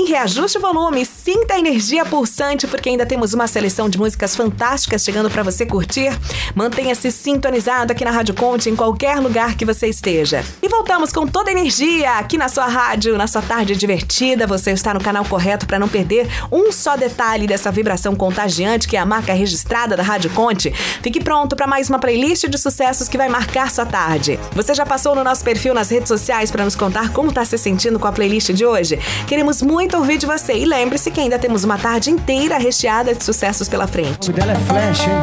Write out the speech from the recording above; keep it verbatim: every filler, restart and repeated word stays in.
reajuste o volume, sinta a energia pulsante, porque ainda temos uma seleção de músicas fantásticas chegando para você curtir. Mantenha-se sintonizado aqui na Rádio Conte, em qualquer lugar que você esteja. E voltamos com toda a energia aqui na sua rádio, na sua tarde divertida. Você está no canal correto para não perder um só detalhe dessa vibração contagiante que é a marca registrada da Rádio Conte. Fique pronto para mais uma playlist de sucessos que vai marcar sua tarde. Você já passou no nosso perfil nas redes sociais para nos contar como está se sentindo com a playlist de hoje? Queremos muito ouvir de você e lembre-se que ainda temos uma tarde inteira recheada de sucessos pela frente. O nome dela é Flash, hein?